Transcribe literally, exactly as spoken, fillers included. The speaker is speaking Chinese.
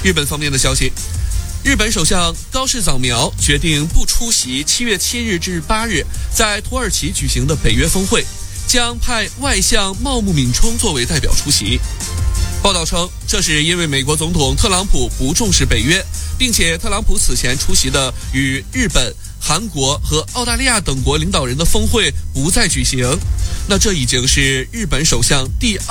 日本方面的消息，日本首相高市早苗决定不出席七月七日至八日在土耳其举行的北约峰会，将派外相茂木敏充作为代表出席。报道称，这是因为美国总统特朗普不重视北约，并且特朗普此前出席的与日本、韩国和澳大利亚等国领导人的峰会不再举行。那这已经是日本首相第